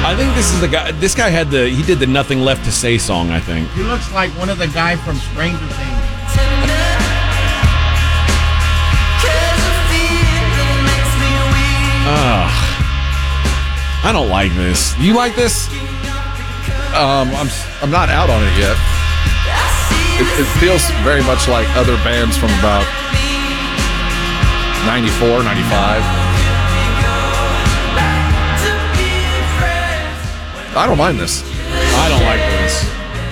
I think this is the guy. This guy he did the Nothing Left to Say song, I think. He looks like one of the guys from Stranger Things. I don't like this. You like this? I'm not out on it yet. It feels very much like other bands from about 94, 95. I don't mind this. I don't like this.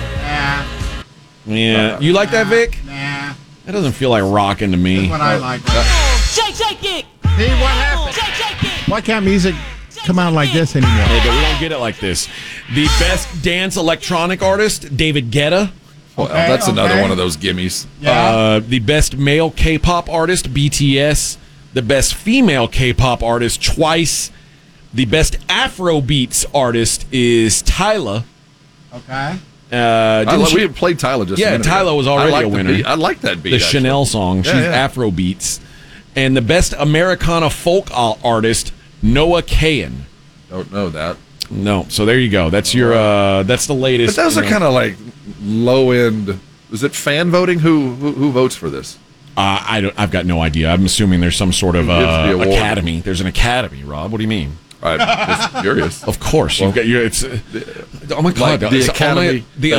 Nah. Yeah. You like that, Vic? Nah. That doesn't feel like rocking to me. That's what I like. Shake it. See what happened? Shake it. Why can't music come out like this anymore? Hey, but we don't get it like this. The best dance electronic artist, David Guetta. Well, that's another one of those gimmies. Yeah. The best male K-pop artist, BTS. The best female K-pop artist, Twice. The best Afrobeats artist is Tyla. Okay. We played Tyla just a minute ago. Tyla was already a winner. I like that beat. The actually. Chanel song. She's Afrobeats. And the best Americana folk artist, Noah Kahan. Don't know that. No. So there you go. That's your. That's the latest. But those are kind of like low end. Is it fan voting? Who votes for this? I've got no idea. I'm assuming there's some sort of academy. There's an academy, Rob. What do you mean? I'm just curious. Of course, you've got your. It's oh my god! Like the academy, the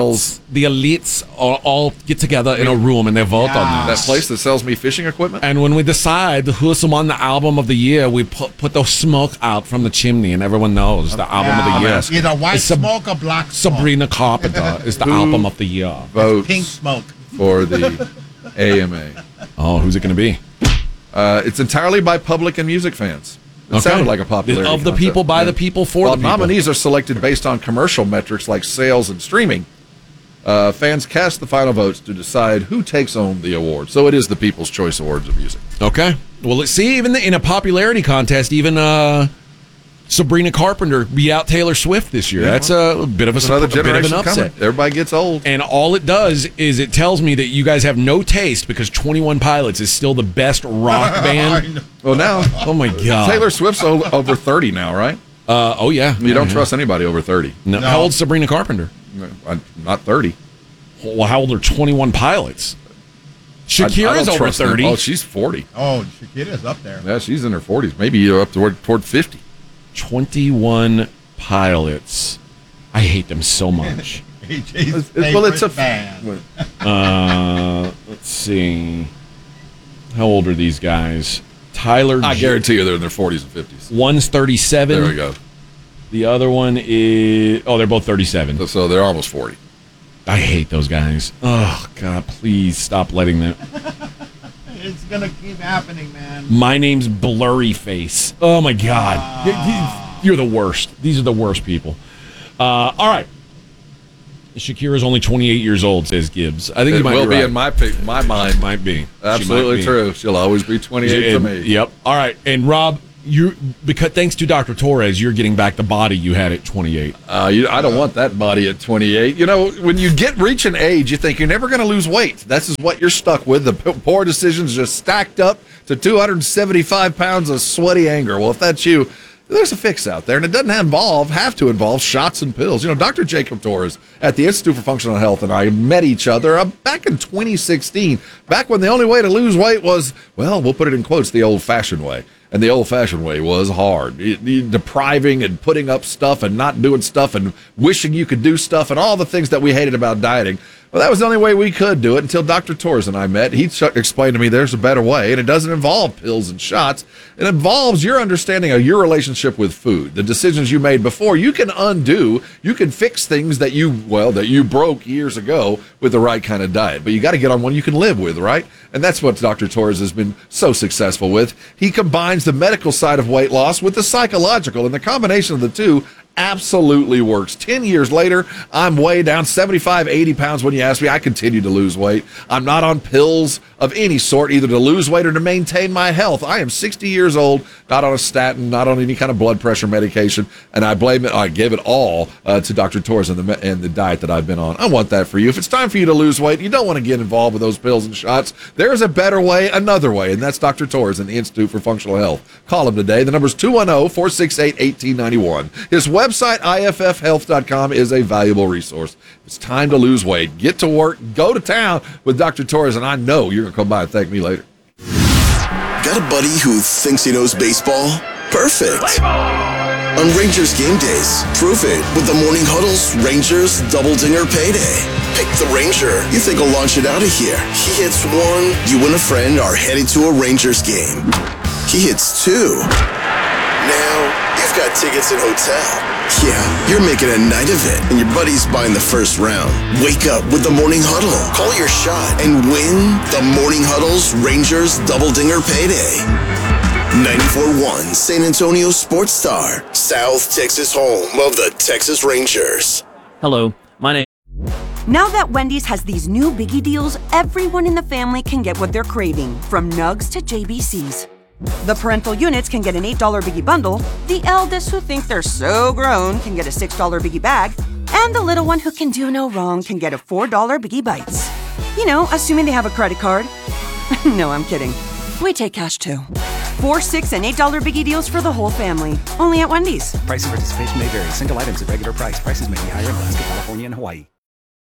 elites all get together in a room and they vote on that this. place that sells me fishing equipment. And when we decide who's won the album of the year, we put the smoke out from the chimney, and everyone knows the album of the year. Either white smoke or black smoke. Sabrina Carpenter is the album of the year. Votes pink smoke for the AMA. Oh, who's it going to be? It's entirely by public and music fans. It sounded like a popularity of the contest. people, by the people, for the people. Nominees are selected based on commercial metrics like sales and streaming. Fans cast the final votes to decide who takes home the award. So it is the People's Choice Awards of music. Okay. Well, let's see. Even in a popularity contest, even Sabrina Carpenter beat out Taylor Swift this year. That's a bit of another generation an upset. coming. Everybody gets old. And all it does is it tells me that you guys have no taste because 21 Pilots is still the best rock band. Well, now, oh my God, Taylor Swift's over 30 now, right? Oh yeah. You don't trust anybody over 30. No. How old's Sabrina Carpenter? Not 30. Well, how old are 21 Pilots? Shakira's over 30. Oh, she's 40. Oh, Shakira's up there. Yeah, she's in her 40s. Maybe up toward 50. 21 Pilots. I hate them so much. Well, it's a band. Let's see. How old are these guys? Tyler. I guarantee you they're in their 40s and 50s. One's 37. There we go. The other one is. Oh, they're both 37. So they're almost 40. I hate those guys. Oh, God, please stop letting them. It's going to keep happening, man. My name's Blurry Face. Oh, my God. You're the worst. These are the worst people. All right. Shakira's only 28 years old, says Gibbs. I think it you might will be be right. in my mind. Might be. Absolutely true. She'll always be 28 to me. Yep. All right. And Rob, because thanks to Dr. Torres, you're getting back the body you had at 28. I don't want that body at 28. You know, when you reach an age, you think you're never going to lose weight. This is what you're stuck with. The poor decisions just stacked up to 275 pounds of sweaty anger. Well, if that's you, there's a fix out there, and it doesn't have to involve shots and pills. You know, Dr. Jacob Torres at the Institute for Functional Health and I met each other back in 2016, back when the only way to lose weight was, well, we'll put it in quotes, the old-fashioned way. And the old-fashioned way was hard. Depriving and putting up stuff and not doing stuff and wishing you could do stuff and all the things that we hated about dieting. Well, that was the only way we could do it until Dr. Torres and I met. He explained to me there's a better way, and it doesn't involve pills and shots. It involves your understanding of your relationship with food, the decisions you made before. You can undo, you can fix things that you broke years ago with the right kind of diet. But you got to get on one you can live with, right? And that's what Dr. Torres has been so successful with. He combines the medical side of weight loss with the psychological, and the combination of the two absolutely works. 10 years later, I'm way down 75, 80 pounds when you ask me. I continue to lose weight. I'm not on pills of any sort, either to lose weight or to maintain my health. I am 60 years old, not on a statin, not on any kind of blood pressure medication, and I give it all to Dr. Torres and the diet that I've been on. I want that for you. If it's time for you to lose weight, you don't want to get involved with those pills and shots. There's a better way, another way, and that's Dr. Torres and the Institute for Functional Health. Call him today. The number's 210-468-1891. His website website, IFFhealth.com, is a valuable resource. It's time to lose weight. Get to work. Go to town with Dr. Torres, and I know you're going to come by and thank me later. Got a buddy who thinks he knows baseball? Perfect. On Rangers game days, prove it with the Morning Huddle's Rangers Double Dinger Payday. Pick the Ranger you think will launch it out of here. He hits one, you and a friend are headed to a Rangers game. He hits two. Now, you've got tickets and hotel. Yeah, you're making a night of it, and your buddy's buying the first round. Wake up with the Morning Huddle. Call your shot and win the Morning Huddle's Rangers Double Dinger Payday. 94.1 San Antonio Sports Star, South Texas home of the Texas Rangers. Hello, my name. Now that Wendy's has these new biggie deals, everyone in the family can get what they're craving, from nugs to JBCs. The parental units can get an $8 biggie bundle, the eldest who think they're so grown can get a $6 biggie bag, and the little one who can do no wrong can get a $4 biggie bites. You know, assuming they have a credit card. No, I'm kidding. We take cash too. $4, $6, and $8 biggie deals for the whole family. Only at Wendy's. Price and participation may vary. Single items at regular price. Prices may be higher in Alaska, California, and Hawaii.